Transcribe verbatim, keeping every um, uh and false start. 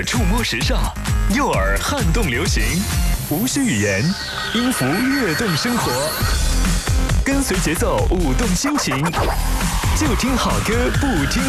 触摸时尚，诱饵撼动流行，无需语言，音符跃动生活，跟随节奏舞动心情，就听好歌不听